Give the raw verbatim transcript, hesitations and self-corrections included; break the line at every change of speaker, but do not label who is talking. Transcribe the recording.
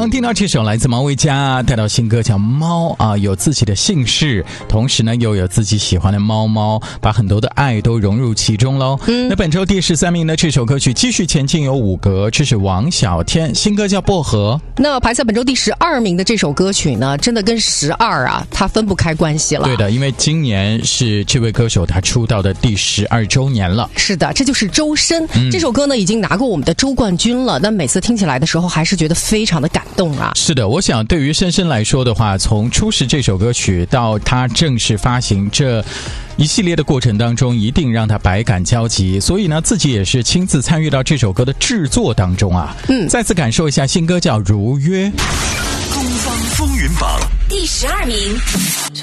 刚听到这首来自毛维佳带到新歌叫《猫》啊，有自己的姓氏，同时呢又有自己喜欢的猫猫，把很多的爱都融入其中喽。嗯，那本周第十三名的这首歌曲继续前进有五格，这是王小天，新歌叫《薄荷》。
那排在本周第十二名的这首歌曲呢，真的跟十二啊，它分不开关系了。
对的，因为今年是这位歌手他出道的第十二周年了。
是的，这就是周深。嗯、这首歌呢已经拿过我们的周冠军了，但每次听起来的时候还是觉得非常的感动啊。
是的，我想对于深深来说的话，从初识这首歌曲到他正式发行这一系列的过程当中，一定让他百感交集，所以呢自己也是亲自参与到这首歌的制作当中啊。嗯，再次感受一下新歌叫《如约》。
东方风云榜
第十二名。